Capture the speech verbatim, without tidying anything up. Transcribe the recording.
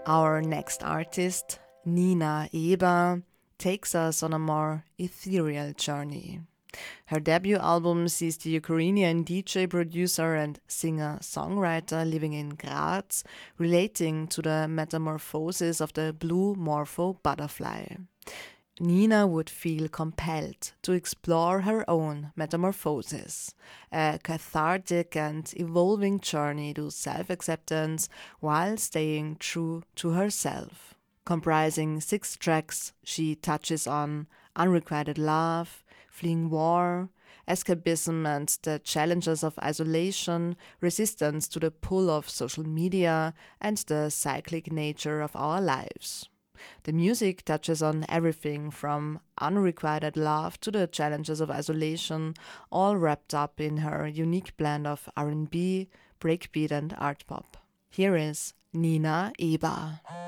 Our next artist, Nina Eber, takes us on a more ethereal journey. Her debut album sees the Ukrainian D J, producer, and singer-songwriter living in Graz relating to the metamorphosis of the blue morpho butterfly. Nina would feel compelled to explore her own metamorphosis, a cathartic and evolving journey to self-acceptance while staying true to herself. Comprising six tracks, she touches on unrequited love, fleeing war, escapism and the challenges of isolation, resistance to the pull of social media, and the cyclic nature of our lives. The music touches on everything from unrequited love to the challenges of isolation, all wrapped up in her unique blend of R and B, breakbeat and art pop. Here is Nina Eber.